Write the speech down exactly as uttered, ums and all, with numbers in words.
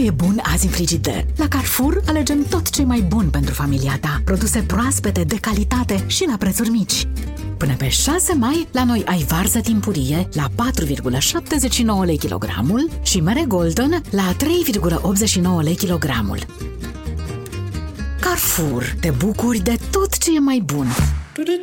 mai e bun azi în frigider? La Carrefour alegem tot ce e mai bun pentru familia ta. Produse proaspete, de calitate și la prețuri mici. Până pe șase mai, la noi ai varză timpurie la patru virgulă șaptezeci și nouă lei kilogramul și mere golden la trei virgulă optzeci și nouă lei kilogramul. Carrefour, te bucuri de tot ce e mai bun.